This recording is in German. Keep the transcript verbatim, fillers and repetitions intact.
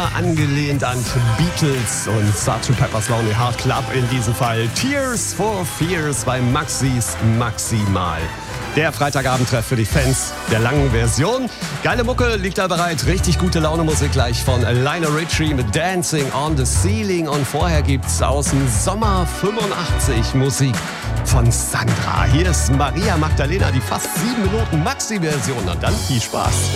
Angelehnt an Beatles und Sergeant Pepper's Lonely Heart Club in diesem Fall. Tears for Fears bei Maxis Maximal. Der Freitagabendtreff für die Fans der langen Version. Geile Mucke liegt da bereit. Richtig gute Laune-Musik gleich von Lionel Richie mit Dancing on the Ceiling. Und vorher gibt's aus dem Sommer fünfundachtzig Musik von Sandra. Hier ist Maria Magdalena, die fast sieben Minuten Maxi-Version. Und dann viel Spaß.